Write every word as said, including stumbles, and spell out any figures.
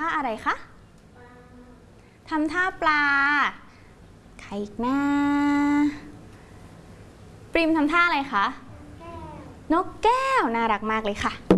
ท่าอะไรคะทำท่าปลาใครอีกนะปริมทำท่าอะไรคะนกแก้วน่ารักมากเลยค่ะ